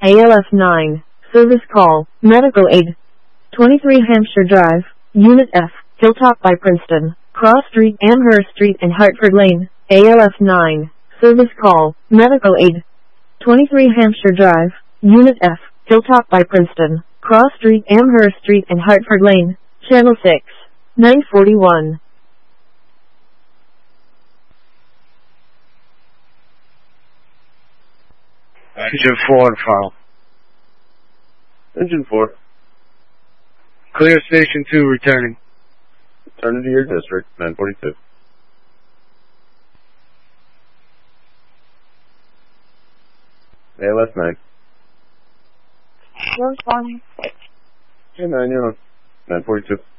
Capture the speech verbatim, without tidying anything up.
A L F nine, service call, medical aid. twenty-three Hampshire Drive, Unit F, Hilltop by Princeton, Cross Street, Amherst Street and Hartford Lane. A L F nine, service call, medical aid. twenty-three Hampshire Drive, Unit F, Hilltop by Princeton, Cross Street, Amherst Street and Hartford Lane. Channel six, nine forty-one. Engine four on file. Engine four. Clear station two returning. Return to your district, nine forty-two. A L F nine. Responding. Hey, nine, you're on. nine forty-two.